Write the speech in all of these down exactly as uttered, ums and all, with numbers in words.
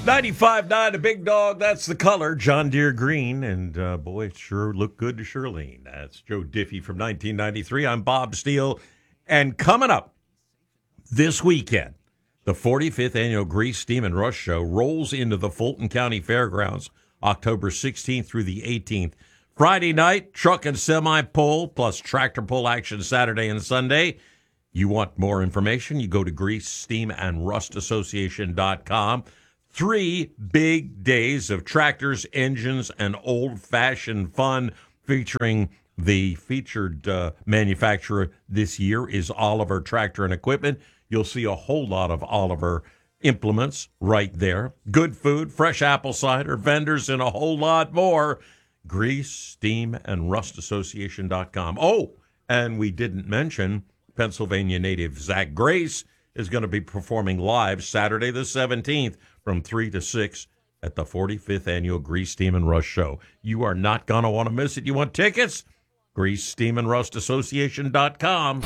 ninety-five point nine, the big dog, that's the color, John Deere green. And uh, boy, it sure looked good to Shirlene. That's Joe Diffie from nineteen ninety-three. I'm Bob Steele. And coming up this weekend, the forty-fifth annual Grease, Steam, and Rush Show rolls into the Fulton County Fairgrounds October sixteenth through the eighteenth. Friday night, truck and semi pull plus tractor pull action Saturday and Sunday. You want more information, you go to grease steam and rust association dot com. Three big days of tractors, engines, and old-fashioned fun featuring the featured uh, manufacturer this year is Oliver Tractor and Equipment. You'll see a whole lot of Oliver implements right there. Good food, fresh apple cider, vendors, and a whole lot more. grease steam and rust association dot com. Oh, and we didn't mention Pennsylvania native Zach Grace is going to be performing live Saturday the seventeenth from three to six at the forty-fifth annual Grease, Steam, and Rust Show. You are not going to want to miss it. You want tickets? grease steam and rust association dot com.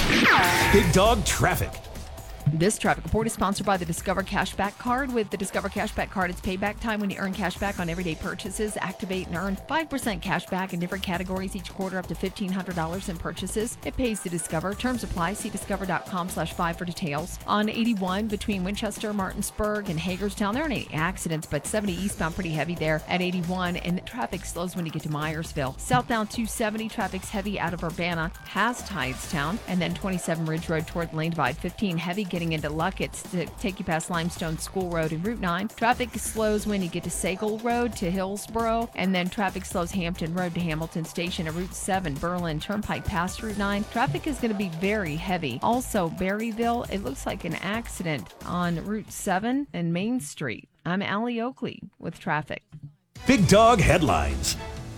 Big Dog Traffic. This traffic report is sponsored by the Discover Cashback Card. With the Discover Cashback Card, it's payback time when you earn cash back on everyday purchases. Activate and earn five percent cash back in different categories each quarter up to fifteen hundred dollars in purchases. It pays to Discover. Terms apply. See discover dot com slash five for details. On eighty-one between Winchester, Martinsburg, and Hagerstown, there aren't any accidents, but seventy eastbound pretty heavy there at eighty-one, and traffic slows when you get to Myersville. Southbound two seventy, traffic's heavy out of Urbana past Hydetown, and then twenty-seven Ridge Road toward Lane Divide. fifteen heavy getting into Luckett's to take you past Limestone School Road and Route nine. Traffic slows when you get to Sagal Road to Hillsboro, and then traffic slows Hampton Road to Hamilton Station at Route seven, Berlin Turnpike past Route nine. Traffic is going to be very heavy. Also, Berryville, it looks like an accident on Route seven and Main Street. I'm Allie Oakley with traffic. Big Dog Headlines.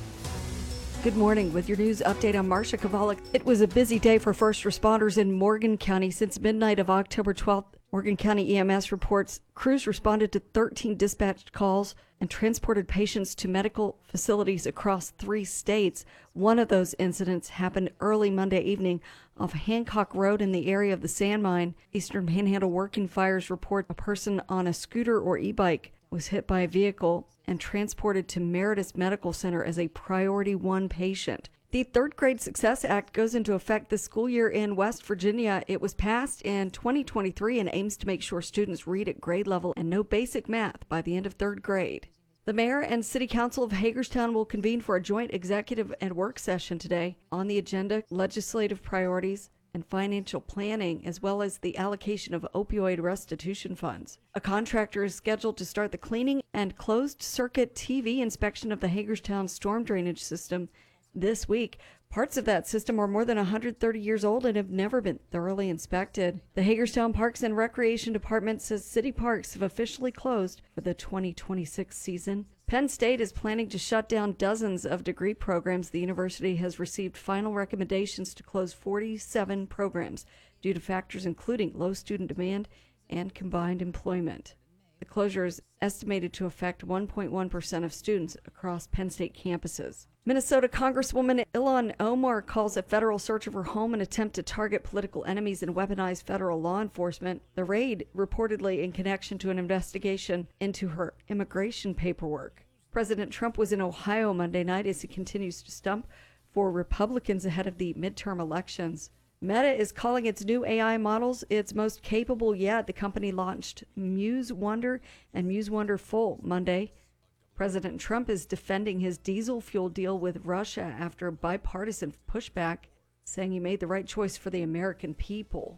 Good morning. With your news update, I'm Marcia Kovalik. It was a busy day for first responders in Morgan County. Since midnight of October twelfth, Morgan County E M S reports crews responded to thirteen dispatched calls and transported patients to medical facilities across three states. One of those incidents happened early Monday evening off Hancock Road in the area of the Sand Mine. Eastern Panhandle Working Fires report a person on a scooter or e-bike was hit by a vehicle and transported to Meritus Medical Center as a Priority One patient. The Third Grade Success Act goes into effect this school year in West Virginia. It was passed in twenty twenty-three and aims to make sure students read at grade level and know basic math by the end of third grade. The mayor and city council of Hagerstown will convene for a joint executive and work session today. On the agenda, legislative priorities and financial planning, as well as the allocation of opioid restitution funds. A contractor is scheduled to start the cleaning and closed-circuit T V inspection of the Hagerstown storm drainage system this week. Parts of that system are more than one hundred thirty years old and have never been thoroughly inspected. The Hagerstown Parks and Recreation Department says city parks have officially closed for the twenty twenty-six season. Penn State is planning to shut down dozens of degree programs. The university has received final recommendations to close forty-seven programs due to factors including low student demand and combined employment. The closure is estimated to affect one point one percent of students across Penn State campuses. Minnesota Congresswoman Ilhan Omar calls a federal search of her home an attempt to target political enemies and weaponize federal law enforcement. The raid reportedly in connection to an investigation into her immigration paperwork. President Trump was in Ohio Monday night as he continues to stump for Republicans ahead of the midterm elections. Meta is calling its new A I models its most capable yet. The company launched Muse Wonder and Muse Wonder Full Monday. President Trump is defending his diesel fuel deal with Russia after bipartisan pushback, saying he made the right choice for the American people.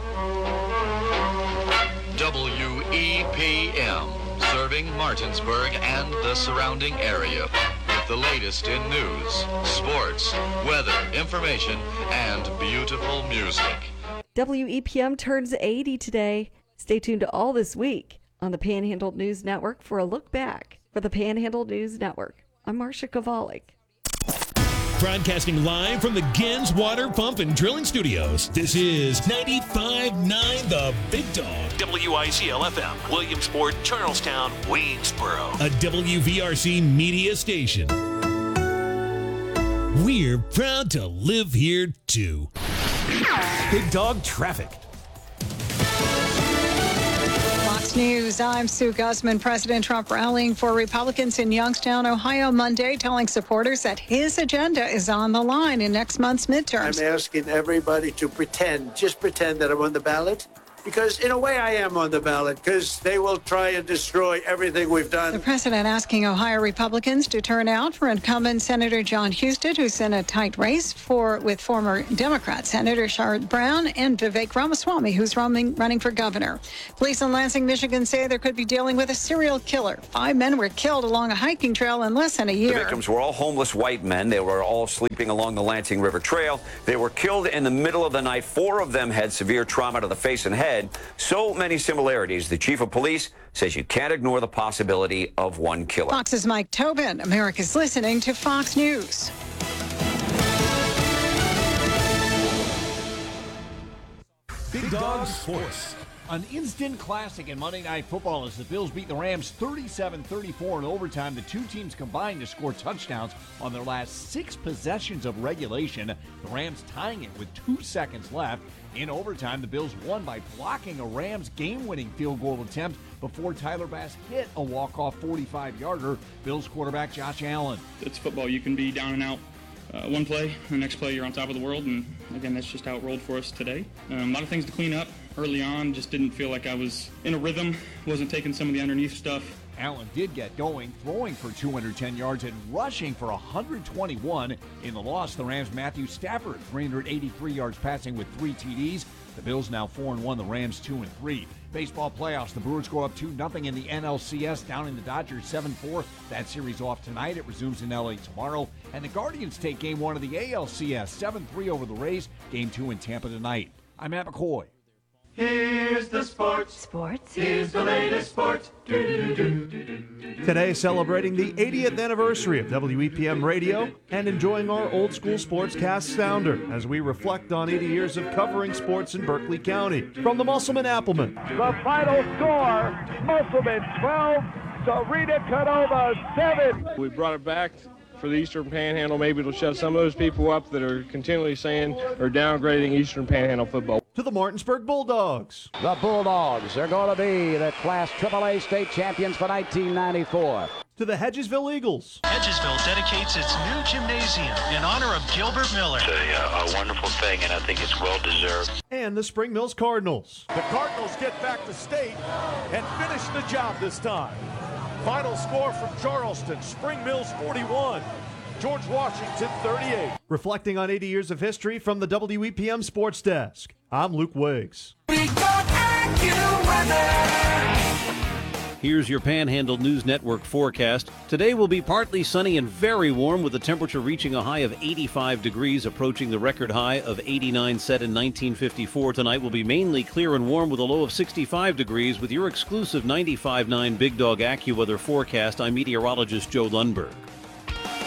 W E P M, serving Martinsburg and the surrounding area with the latest in news, sports, weather, information, and beautiful music. W E P M turns eighty today. Stay tuned to all this week on the Panhandle News Network for a look back. For the Panhandle News Network, I'm Marcia Kovalik. Broadcasting live from the Gens Water Pump and Drilling Studios. This is ninety-five point nine The Big Dog. W I C L F M, Williamsport, Charlestown, Waynesboro. A W V R C media station. We're proud to live here, too. Big Dog Traffic. Fox News, I'm Sue Guzman. President Trump rallying for Republicans in Youngstown, Ohio Monday, telling supporters that his agenda is on the line in next month's midterms. I'm asking everybody to pretend, just pretend that I'm on the ballot. Because in a way I am on the ballot, because they will try and destroy everything we've done. The president asking Ohio Republicans to turn out for incumbent Senator John Husted, who's in a tight race for with former Democrat Senator Sherrod Brown and Vivek Ramaswamy, who's running, running for governor. Police in Lansing, Michigan say they could be dealing with a serial killer. Five men were killed along a hiking trail in less than a year. The victims were all homeless white men. They were all sleeping along the Lansing River Trail. They were killed in the middle of the night. Four of them had severe trauma to the face and head. So many similarities. The chief of police says you can't ignore the possibility of one killer. Fox's Mike Tobin. America's listening to Fox News. Big Dog Sports. An instant classic in Monday Night Football as the Bills beat the Rams thirty-seven thirty-four in overtime. The two teams combined to score touchdowns on their last six possessions of regulation. The Rams tying it with two seconds left. In overtime, the Bills won by blocking a Rams game-winning field goal attempt before Tyler Bass hit a walk-off forty-five-yarder. Bills quarterback Josh Allen. It's football. You can be down and out uh, one play, the next play you're on top of the world, and again, that's just how it rolled for us today. Um, a lot of things to clean up. Early on, just didn't feel like I was in a rhythm, wasn't taking some of the underneath stuff. Allen did get going, throwing for two hundred ten yards and rushing for one hundred twenty-one. In the loss, the Rams' Matthew Stafford, three hundred eighty-three yards passing with three T Ds. The Bills now four and one, the Rams two and three. Baseball playoffs, the Brewers go up two nothing in the N L C S, down in the Dodgers seven four. That series off tonight. It resumes in L A tomorrow. And the Guardians take game one of the A L C S, seven three over the Rays. Game two in Tampa tonight. I'm Matt McCoy. Here's the sports. Sports. Here's the latest sports. Today, celebrating the eightieth anniversary of W E P M Radio and enjoying our old school sportscast sounder as we reflect on eighty years of covering sports in Berkeley County. From the Musselman Appleman. The final score, Musselman twelve, Serena Canova seven. We brought it back for the Eastern Panhandle. Maybe it'll shut some of those people up that are continually saying or downgrading Eastern Panhandle football. To the Martinsburg Bulldogs. The Bulldogs are going to be the Class triple A state champions for nineteen ninety-four. To the Hedgesville Eagles. Hedgesville dedicates its new gymnasium in honor of Gilbert Miller. It's a, uh, a wonderful thing, and I think it's well-deserved. And the Spring Mills Cardinals. The Cardinals get back to state and finish the job this time. Final score from Charleston, Spring Mills forty-one, George Washington thirty-eight. Reflecting on eighty years of history from the W E P M Sports Desk, I'm Luke Wiggs. Here's your Panhandle News Network forecast. Today will be partly sunny and very warm with the temperature reaching a high of eighty-five degrees, approaching the record high of eighty-nine set in nineteen fifty-four. Tonight will be mainly clear and warm with a low of sixty-five degrees. With your exclusive ninety-five point nine Big Dog AccuWeather forecast, I'm meteorologist Joe Lundberg.